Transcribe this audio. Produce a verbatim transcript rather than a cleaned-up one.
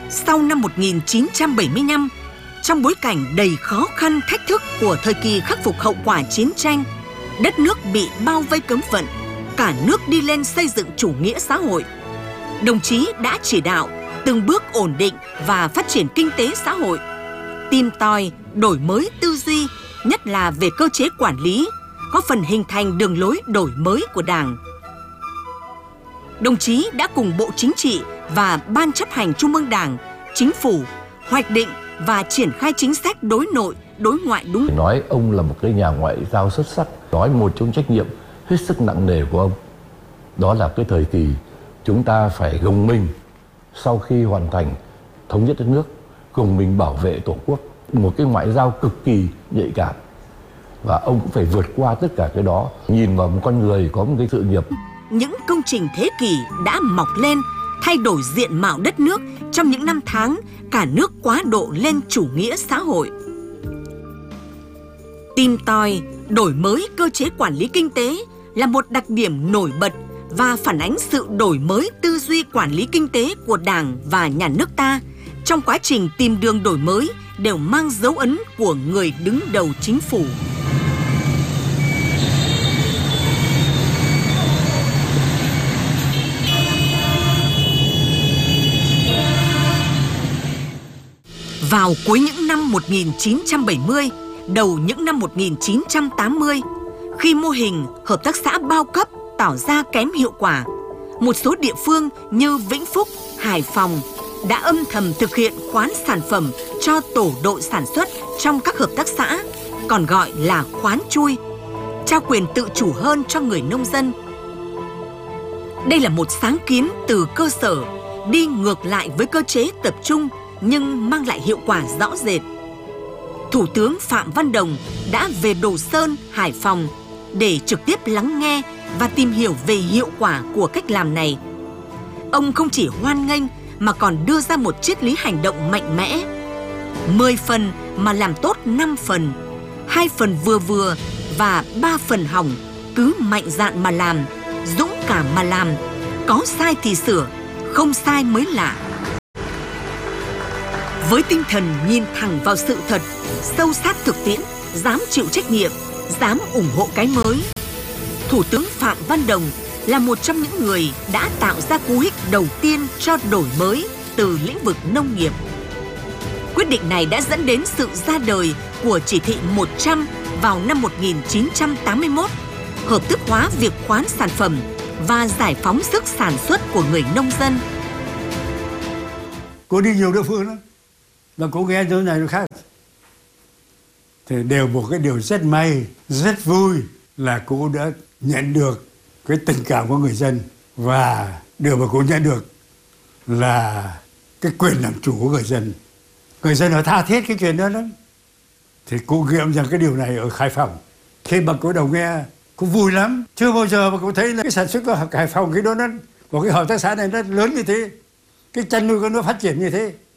Sau năm một nghìn chín trăm bảy mươi lăm, trong bối cảnh đầy khó khăn thách thức của thời kỳ khắc phục hậu quả chiến tranh, đất nước bị bao vây cấm vận, cả nước đi lên xây dựng chủ nghĩa xã hội. Đồng chí đã chỉ đạo từng bước ổn định và phát triển kinh tế xã hội, tìm tòi đổi mới tư duy, nhất là về cơ chế quản lý, góp phần hình thành đường lối đổi mới của Đảng. Đồng chí đã cùng Bộ Chính trị và Ban chấp hành Trung ương Đảng, Chính phủ hoạch định và triển khai chính sách đối nội, đối ngoại đúng. Nói ông là một cái nhà ngoại giao xuất sắc, nói một trong trách nhiệm hết sức nặng nề của ông, đó là cái thời kỳ chúng ta phải gồng mình sau khi hoàn thành thống nhất đất nước, gồng mình bảo vệ Tổ quốc, một cái ngoại giao cực kỳ nhạy cảm. Và ông cũng phải vượt qua tất cả cái đó, nhìn vào một con người có một cái sự nghiệp. Những công trình thế kỷ đã mọc lên, thay đổi diện mạo đất nước trong những năm tháng cả nước quá độ lên chủ nghĩa xã hội. Tìm tòi, đổi mới cơ chế quản lý kinh tế là một đặc điểm nổi bật và phản ánh sự đổi mới tư duy quản lý kinh tế của Đảng và Nhà nước ta. Trong quá trình tìm đường đổi mới đều mang dấu ấn của người đứng đầu chính phủ. Vào cuối những năm một nghìn chín trăm bảy mươi, đầu những năm một nghìn chín trăm tám mươi, khi mô hình hợp tác xã bao cấp tỏ ra kém hiệu quả, một số địa phương như Vĩnh Phúc, Hải Phòng đã âm thầm thực hiện khoán sản phẩm cho tổ đội sản xuất trong các hợp tác xã, còn gọi là khoán chui, trao quyền tự chủ hơn cho người nông dân. Đây là một sáng kiến từ cơ sở, đi ngược lại với cơ chế tập trung nhưng mang lại hiệu quả rõ rệt. Thủ tướng Phạm Văn Đồng đã về Đồ Sơn, Hải Phòng để trực tiếp lắng nghe và tìm hiểu về hiệu quả của cách làm này. Ông không chỉ hoan nghênh mà còn đưa ra một triết lý hành động mạnh mẽ. Mười phần mà làm tốt năm phần, hai phần vừa vừa và ba phần hỏng, cứ mạnh dạn mà làm, dũng cảm mà làm, có sai thì sửa, không sai mới lạ. Với tinh thần nhìn thẳng vào sự thật, sâu sát thực tiễn, dám chịu trách nhiệm, dám ủng hộ cái mới, Thủ tướng Phạm Văn Đồng là một trong những người đã tạo ra cú hích đầu tiên cho đổi mới từ lĩnh vực nông nghiệp. Quyết định này đã dẫn đến sự ra đời của chỉ thị một trăm vào năm một nghìn chín trăm tám mươi mốt, hợp thức hóa việc khoán sản phẩm và giải phóng sức sản xuất của người nông dân. Cô đi nhiều địa phương lắm, và cô nghe chỗ này nó khác. Thì đều một cái điều rất may, rất vui là cô đã nhận được cái tình cảm của người dân. Và điều mà cô nhận được là cái quyền làm chủ của người dân. Người dân họ tha thiết cái chuyện đó lắm. Thì cô nghiệm rằng cái điều này ở Hải Phòng. Khi mà cô đầu nghe, cô vui lắm. Chưa bao giờ mà cô thấy là cái sản xuất của Hải Phòng cái đó nó, của cái hợp tác xã này nó lớn như thế. Cái chăn nuôi của nó phát triển như thế.